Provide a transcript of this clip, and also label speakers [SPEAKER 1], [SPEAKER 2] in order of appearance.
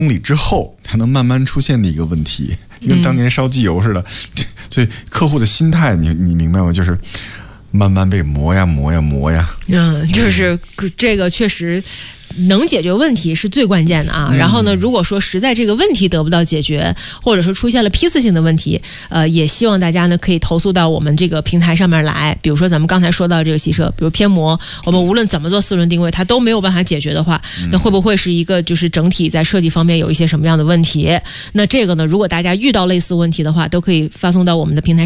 [SPEAKER 1] 公里之后才能慢慢出现的一个问题，跟当年烧机油似的。所以客户的心态你明白吗？就是慢慢被磨呀。
[SPEAKER 2] 就是这个确实能解决问题是最关键的啊。然后呢，如果说实在这个问题得不到解决，或者说出现了批次性的问题，也希望大家呢可以投诉到我们这个平台上面来。比如说咱们刚才说到这个汽车，比如偏磨，我们无论怎么做4轮定位，它都没有办法解决的话，那会不会是一个就是整体在设计方面有一些什么样的问题？那这个呢，如果大家遇到类似问题的话，都可以发送到我们的平台上。